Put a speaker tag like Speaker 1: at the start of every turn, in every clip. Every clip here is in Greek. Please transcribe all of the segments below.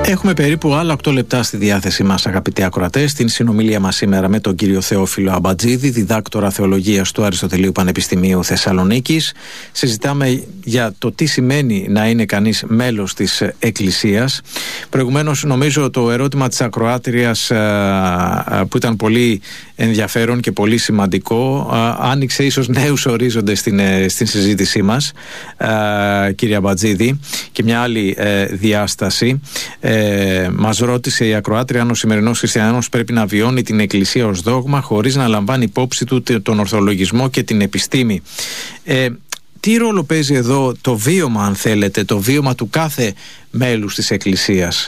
Speaker 1: Έχουμε περίπου άλλα 8 λεπτά στη διάθεσή μας, αγαπητοί ακροατές, στην συνομιλία μας σήμερα με τον κύριο Θεόφιλο Αμπατζίδη, διδάκτορα θεολογίας του Αριστοτελείου Πανεπιστημίου Θεσσαλονίκης. Συζητάμε για το τι σημαίνει να είναι κανείς μέλος της Εκκλησίας. Προηγουμένως, νομίζω το ερώτημα της ακροάτριας, που ήταν πολύ ενδιαφέρον και πολύ σημαντικό, άνοιξε ίσως νέους ορίζοντες στην συζήτησή μας, κύριε Αμπατζίδη, και μια άλλη διάσταση. Μας ρώτησε η ακροάτρια αν ο σημερινός χριστιανός πρέπει να βιώνει την Εκκλησία ως δόγμα χωρίς να λαμβάνει υπόψη του τον ορθολογισμό και την επιστήμη. Τι ρόλο παίζει εδώ το βίωμα, αν θέλετε, το βίωμα του κάθε μέλους της Εκκλησίας,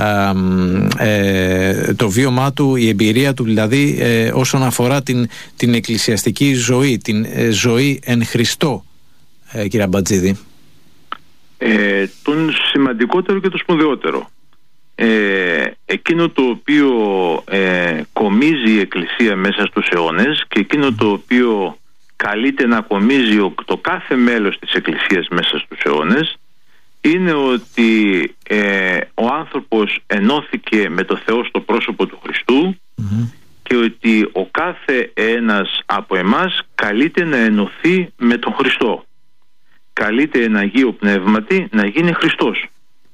Speaker 1: το βίωμά του, η εμπειρία του δηλαδή, όσον αφορά την εκκλησιαστική ζωή, την ζωή εν Χριστώ, κύριε Αμπατζίδη?
Speaker 2: Τον σημαντικότερο και το σπουδαιότερο. Εκείνο το οποίο κομίζει η Εκκλησία μέσα στους αιώνες και εκείνο το οποίο καλείται να κομίζει το κάθε μέλος της Εκκλησίας μέσα στους αιώνες είναι ότι ο άνθρωπος ενώθηκε με το Θεό στο πρόσωπο του Χριστού και ότι ο κάθε ένας από εμάς καλείται να ενωθεί με τον Χριστό. Καλείται εν Αγίου Πνεύματι να γίνει Χριστός.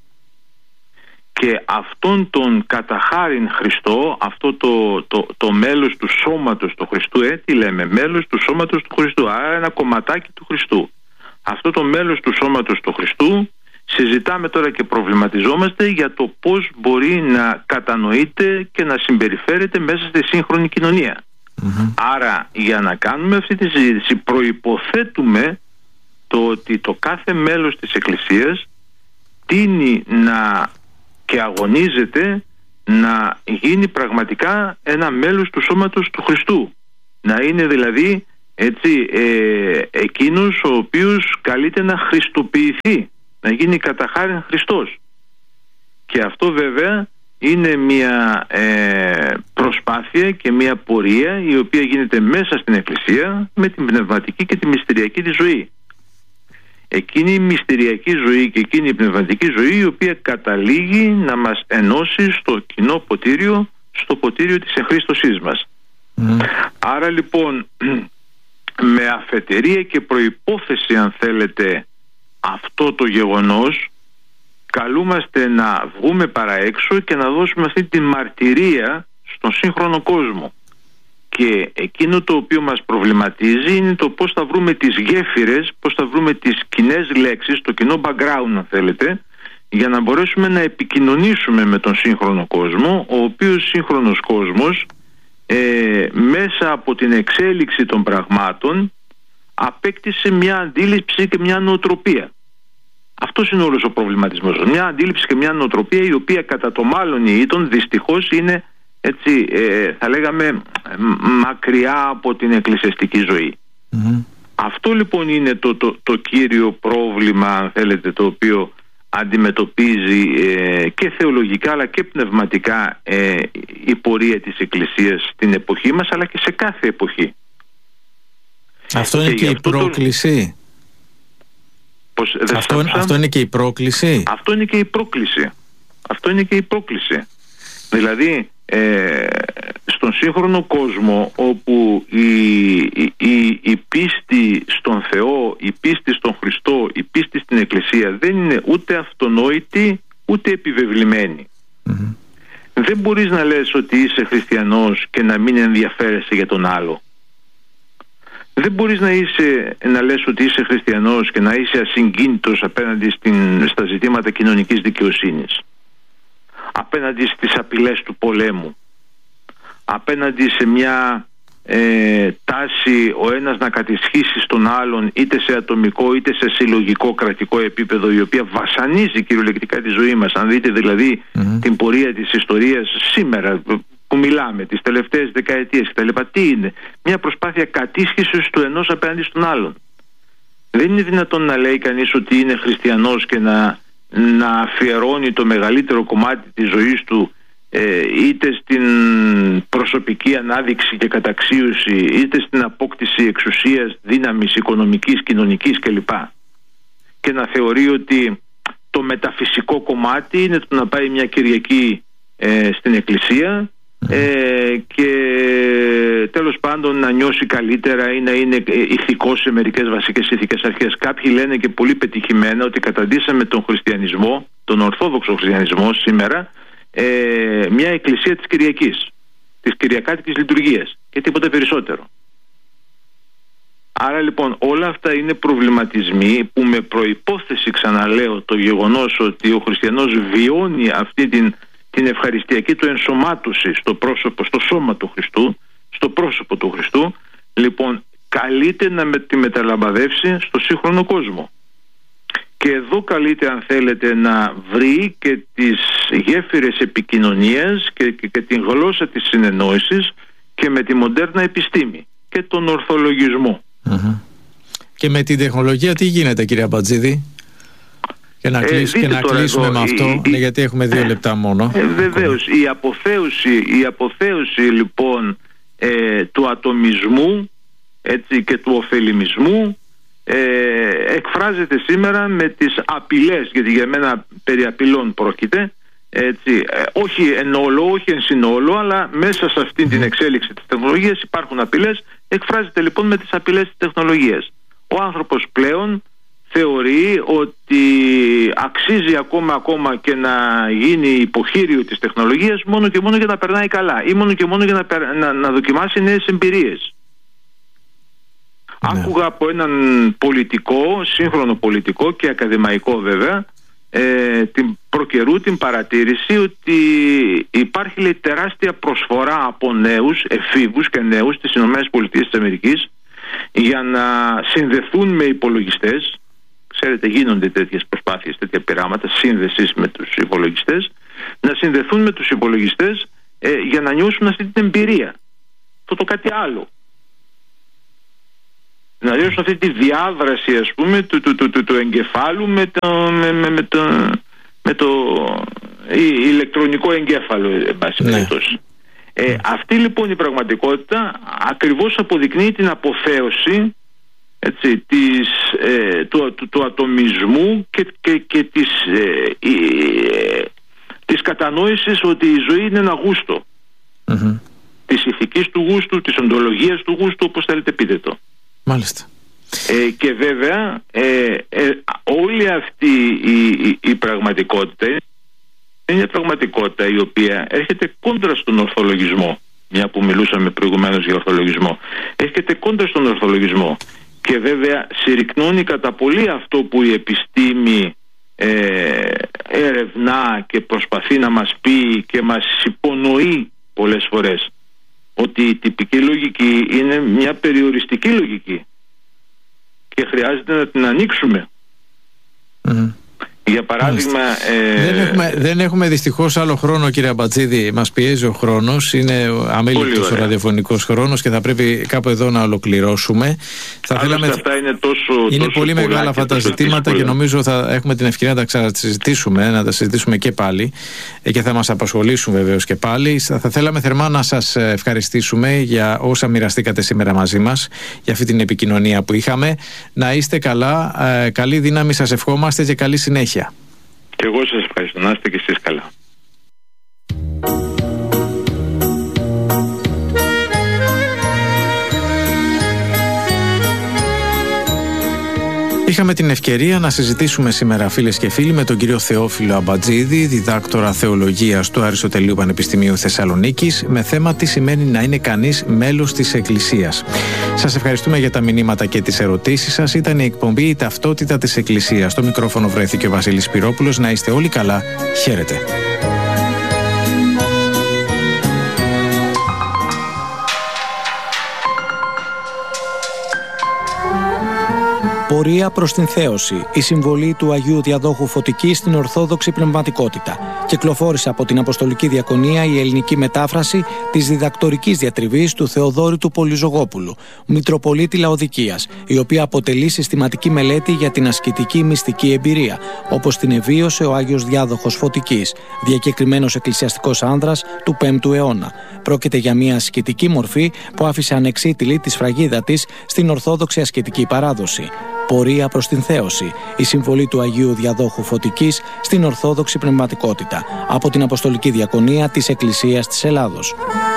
Speaker 2: Και αυτόν τον καταχάριν Χριστό, αυτό το μέλος του σώματος του Χριστού, τι λέμε, μέλος του σώματος του Χριστού, άρα ένα κομματάκι του Χριστού. Αυτό το μέλος του σώματος του Χριστού συζητάμε τώρα και προβληματιζόμαστε για το πώς μπορεί να κατανοείται και να συμπεριφέρεται μέσα στη σύγχρονη κοινωνία. Άρα, για να κάνουμε αυτή τη συζήτηση, προϋποθέτουμε το ότι το κάθε μέλος της Εκκλησίας τείνει να και αγωνίζεται να γίνει πραγματικά ένα μέλος του σώματος του Χριστού. Να είναι δηλαδή εκείνος ο οποίος καλείται να χριστοποιηθεί, να γίνει καταχάριν Χριστός. Και αυτό βέβαια είναι μια προσπάθεια και μια πορεία η οποία γίνεται μέσα στην Εκκλησία με την πνευματική και τη μυστηριακή τη ζωή. Εκείνη η μυστηριακή ζωή και εκείνη η πνευματική ζωή η οποία καταλήγει να μας ενώσει στο κοινό ποτήριο, στο ποτήριο της εχρίστωσής μας. Άρα λοιπόν, με αφετηρία και προϋπόθεση, αν θέλετε, αυτό το γεγονός, καλούμαστε να βγούμε παραέξω και να δώσουμε αυτή τη μαρτυρία στον σύγχρονο κόσμο. Και εκείνο το οποίο μας προβληματίζει είναι το πώς θα βρούμε τις γέφυρες, πώς θα βρούμε τις κοινές λέξεις, το κοινό background, αν θέλετε, για να μπορέσουμε να επικοινωνήσουμε με τον σύγχρονο κόσμο, ο οποίος σύγχρονος κόσμος μέσα από την εξέλιξη των πραγμάτων απέκτησε μια αντίληψη και μια νοοτροπία. Αυτός είναι όλος ο προβληματισμός. Μια αντίληψη και μια νοοτροπία η οποία κατά το μάλλον ή ήτον δυστυχώς είναι θα λέγαμε μακριά από την εκκλησιαστική ζωή. Αυτό λοιπόν είναι το κύριο πρόβλημα, αν θέλετε, το οποίο αντιμετωπίζει και θεολογικά αλλά και πνευματικά η πορεία της Εκκλησίας στην εποχή μας, αλλά και σε κάθε εποχή.
Speaker 1: Αυτό είναι και η πρόκληση. Αυτό είναι και η πρόκληση. Αυτό είναι και η πρόκληση. Δηλαδή στον σύγχρονο κόσμο, όπου η πίστη στον Θεό, η πίστη στον Χριστό, η πίστη στην Εκκλησία δεν είναι ούτε αυτονόητη ούτε επιβεβλημένη. Δεν μπορείς να λες ότι είσαι χριστιανός και να μην ενδιαφέρεσαι για τον άλλο. Δεν μπορείς να λες ότι είσαι χριστιανός και να είσαι ασυγκίνητος απέναντι στα ζητήματα κοινωνικής δικαιοσύνης, απέναντι στις απειλές του πολέμου, απέναντι σε μια τάση ο ένας να κατησχίσει στον άλλον, είτε σε ατομικό είτε σε συλλογικό κρατικό επίπεδο, η οποία βασανίζει κυριολεκτικά τη ζωή μας. Αν δείτε δηλαδή την πορεία της ιστορίας σήμερα που μιλάμε, τις τελευταίες δεκαετίες κτλ., τι είναι? Μια προσπάθεια κατήσχησης του ενός απέναντι στον άλλον. Δεν είναι δυνατόν να λέει κανείς ότι είναι χριστιανός και να αφιερώνει το μεγαλύτερο κομμάτι της ζωής του είτε στην προσωπική ανάδειξη και καταξίωση, είτε στην απόκτηση εξουσίας, δύναμης, οικονομικής, κοινωνικής κλπ. Και να θεωρεί ότι το μεταφυσικό κομμάτι είναι το να πάει μια Κυριακή στην εκκλησία και τέλος πάντων να νιώσει καλύτερα ή να είναι ηθικός σε μερικές βασικές ηθικές αρχές. Κάποιοι λένε και πολύ πετυχημένα ότι καταντήσαμε τον χριστιανισμό, τον ορθόδοξο χριστιανισμό σήμερα, μια εκκλησία της Κυριακής, της κυριακάτικης λειτουργίας και τίποτα περισσότερο. Άρα λοιπόν όλα αυτά είναι προβληματισμοί που με προϋπόθεση, ξαναλέω, το γεγονός ότι ο χριστιανός βιώνει αυτή την ευχαριστιακή του ενσωμάτωση στο πρόσωπο, στο σώμα του Χριστού, στο πρόσωπο του Χριστού, λοιπόν καλείται να τη μεταλαμπαδεύσει στο σύγχρονο κόσμο. Και εδώ καλείται, αν θέλετε, να βρει και τις γέφυρες επικοινωνίας και την γλώσσα της συνεννόησης και με τη μοντέρνα επιστήμη και τον ορθολογισμό.
Speaker 3: Και με την τεχνολογία τι γίνεται, κύριε Αμπατζίδη? Και να κλείσουμε με αυτό, γιατί έχουμε 2 λεπτά μόνο.
Speaker 1: Βεβαίως, η αποθέωση λοιπόν του ατομισμού, έτσι, και του ωφελημισμού εκφράζεται σήμερα με τις απειλές, γιατί για μένα περί απειλών πρόκειται, έτσι, όχι εν όλο, όχι εν συνόλο, αλλά μέσα σε αυτή την εξέλιξη της τεχνολογίας υπάρχουν απειλές. Εκφράζεται λοιπόν με τις απειλές της τεχνολογίας. Ο άνθρωπος πλέον θεωρεί ότι αξίζει ακόμα και να γίνει υποχείριο της τεχνολογίας μόνο και μόνο για να περνάει καλά ή μόνο και μόνο για να δοκιμάσει νέες εμπειρίες. Ναι. Άκουγα από έναν πολιτικό, σύγχρονο πολιτικό και ακαδημαϊκό βέβαια, την προκαιρού την παρατήρηση ότι υπάρχει, λέει, τεράστια προσφορά από νέους, εφήβους και νέους στις ΗΠΑ για να συνδεθούν με υπολογιστές. Ξέρετε, γίνονται τέτοιες προσπάθειες, τέτοια πειράματα σύνδεσης με τους υπολογιστές, να συνδεθούν με τους υπολογιστές για να νιώσουν αυτή την εμπειρία, το κάτι άλλο, να νιώσουν αυτή τη διάδραση, ας πούμε, του εγκεφάλου με το ηλεκτρονικό εγκέφαλο, εν πάση περιπτώσει. Αυτή λοιπόν η πραγματικότητα ακριβώς αποδεικνύει την αποθέωση, έτσι, του ατομισμού και της κατανόησης ότι η ζωή είναι ένα γούστο, της ηθικής του γούστου, της οντολογίας του γούστου, όπως θέλετε πείτε το.
Speaker 3: Μάλιστα.
Speaker 1: Και βέβαια όλη αυτή η πραγματικότητα είναι μια πραγματικότητα η οποία έρχεται κόντρα στον ορθολογισμό, μια που μιλούσαμε προηγουμένως για ορθολογισμό, έρχεται κόντρα στον ορθολογισμό και βέβαια συρρυκνώνει κατά πολύ αυτό που η επιστήμη ερευνά και προσπαθεί να μας πει και μας υπονοεί πολλές φορές, ότι η τυπική λογική είναι μια περιοριστική λογική και χρειάζεται να την ανοίξουμε. Για παράδειγμα...
Speaker 3: Δεν έχουμε δυστυχώς άλλο χρόνο, κύριε Αμπατζίδη. Μας πιέζει ο χρόνος. Είναι αμήλικτος ο ραδιοφωνικός χρόνος και θα πρέπει κάπου εδώ να ολοκληρώσουμε.
Speaker 1: Αυτά είναι
Speaker 3: πολύ μεγάλα αυτά τα ζητήματα και νομίζω θα έχουμε την ευκαιρία να τα ξανασυζητήσουμε, να τα συζητήσουμε και πάλι και θα μας απασχολήσουν βεβαίως και πάλι. Θα θέλαμε θερμά να σας ευχαριστήσουμε για όσα μοιραστήκατε σήμερα μαζί μας, για αυτή την επικοινωνία που είχαμε. Να είστε καλά, καλή δύναμη σας ευχόμαστε και καλή συνέχεια.
Speaker 1: Και εγώ σας ευχαριστώ. Να είστε και εσείς καλά.
Speaker 3: Είχαμε την ευκαιρία να συζητήσουμε σήμερα, φίλες και φίλοι, με τον κύριο Θεόφιλο Αμπατζίδη, διδάκτορα θεολογίας του Αριστοτελείου Πανεπιστημίου Θεσσαλονίκης, με θέμα τι σημαίνει να είναι κανείς μέλος της Εκκλησίας. Σας ευχαριστούμε για τα μηνύματα και τις ερωτήσεις σας. Ήταν η εκπομπή «Η Ταυτότητα της Εκκλησίας». Στο μικρόφωνο βρέθηκε ο Βασίλης Σπυρόπουλος. Να είστε όλοι καλά. Χαίρετε.
Speaker 4: Πορεία προς την θέωση, η συμβολή του Αγίου Διαδόχου Φωτικής στην Ορθόδοξη πνευματικότητα. Κυκλοφόρησε από την Αποστολική Διακονία η ελληνική μετάφραση της διδακτορικής διατριβής του Θεοδόρου του Πολυζωγόπουλου, Μητροπολίτη Λαοδικίας, η οποία αποτελεί συστηματική μελέτη για την ασκητική μυστική εμπειρία, όπως την εβίωσε ο Άγιος Διάδοχος Φωτικής, διακεκριμένος εκκλησιαστικός άνδρας του 5ου αιώνα. Πρόκειται για μια ασκητική μορφή που άφησε ανεξίτηλη τη σφραγίδα της στην Ορθόδοξη ασκητική παράδοση. Πορεία προς την θέωση. Η συμβολή του Αγίου Διαδόχου Φωτικής στην Ορθόδοξη πνευματικότητα. Από την Αποστολική Διακονία της Εκκλησίας της Ελλάδος.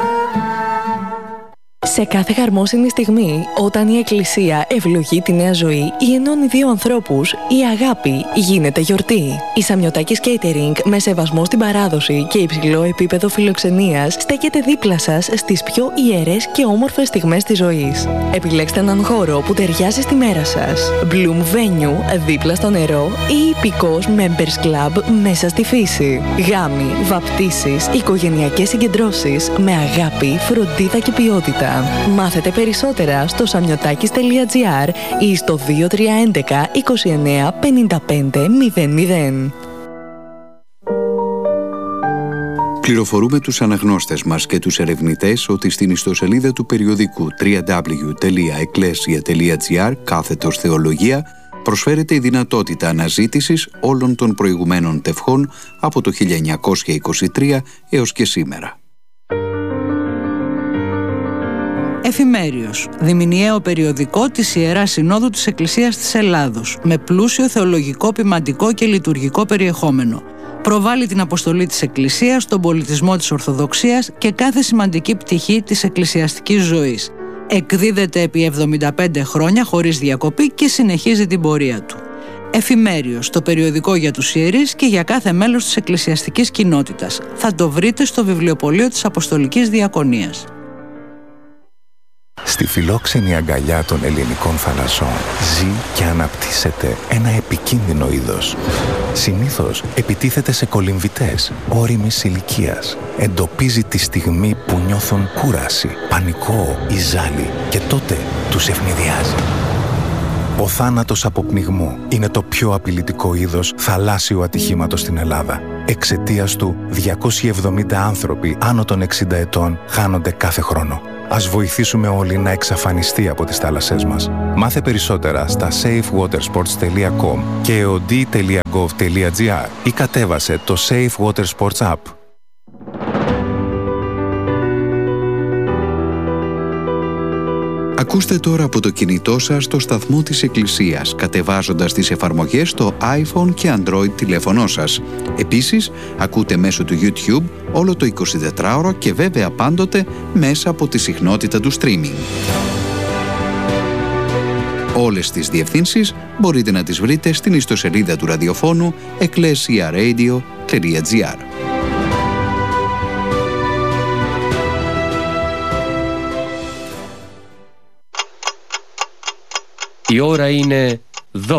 Speaker 5: Σε κάθε χαρμόσυνη στιγμή, όταν η Εκκλησία ευλογεί τη νέα ζωή ή ενώνει δύο ανθρώπους, η αγάπη γίνεται γιορτή. Η Σαμιωτάκης Catering, με σεβασμό στην παράδοση και υψηλό επίπεδο φιλοξενίας, στέκεται δίπλα σας στις πιο ιερές και όμορφες στιγμές της ζωής. Επιλέξτε έναν χώρο που ταιριάζει στη μέρα σας. Bloom Venue, δίπλα στο νερό, ή υπηκός Members Club μέσα στη φύση. Γάμοι, βαπτίσεις, οικογενειακές συγκεντρώσεις με αγάπη, φροντίδα και ποιότητα. Μάθετε περισσότερα στο samiotakis.gr ή στο 2311 29 55 00.
Speaker 6: Πληροφορούμε τους αναγνώστες μας και τους ερευνητές ότι στην ιστοσελίδα του περιοδικού www.ecclesia.gr/θεολογία προσφέρεται η δυνατότητα αναζήτησης όλων των προηγουμένων τευχών από το 1923 έως και σήμερα.
Speaker 7: Εφημέριος, διμηνιαίο περιοδικό της Ιεράς Συνόδου της Εκκλησίας της Ελλάδος, με πλούσιο θεολογικό, ποιμαντικό και λειτουργικό περιεχόμενο. Προβάλλει την αποστολή της Εκκλησίας, τον πολιτισμό της Ορθοδοξίας και κάθε σημαντική πτυχή της εκκλησιαστικής ζωής. Εκδίδεται επί 75 χρόνια χωρίς διακοπή και συνεχίζει την πορεία του. Εφημέριος, το περιοδικό για τους ιερείς και για κάθε μέλος της εκκλησιαστικής κοινότητας. Θα το βρείτε στο βιβλιοπωλείο της Αποστολικής Διακονίας.
Speaker 8: Στη φιλόξενη αγκαλιά των ελληνικών θαλασσών ζει και αναπτύσσεται ένα επικίνδυνο είδος. Συνήθως επιτίθεται σε κολυμβητές ώριμης ηλικίας. Εντοπίζει τη στιγμή που νιώθουν κούραση, πανικό ή ζάλι και τότε τους ευνηδιάζει. Ο θάνατος από πνιγμό είναι το πιο απειλητικό είδος θαλάσσιου ατυχήματος στην Ελλάδα. Εξαιτίας του, 270 άνθρωποι άνω των 60 ετών χάνονται κάθε χρόνο. Ας βοηθήσουμε όλοι να εξαφανιστεί από τις θάλασσές μας. Μάθε περισσότερα στα safewatersports.com και eod.gov.gr ή κατέβασε το Safe Water Sports App.
Speaker 6: Ακούστε τώρα από το κινητό σας το σταθμό της Εκκλησίας, κατεβάζοντας τις εφαρμογές στο iPhone και Android τηλέφωνό σας. Επίσης, ακούτε μέσω του YouTube όλο το 24ωρο και βέβαια πάντοτε μέσα από τη συχνότητα του streaming. Όλες τις διευθύνσεις μπορείτε να τις βρείτε στην ιστοσελίδα του ραδιοφώνου ecclesiaradio.gr.
Speaker 9: Η ώρα είναι 12.